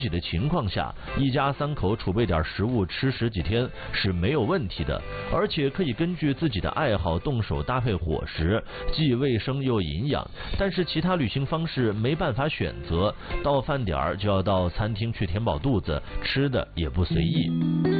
己的情况下，一家3口储备点食物吃10几天是没有问题的，而且可以根据自己的爱好动手搭配伙食，既卫生又营养。但是其他旅行方式没办法选择，到饭点就要到餐厅去填饱肚子，吃的也不随意。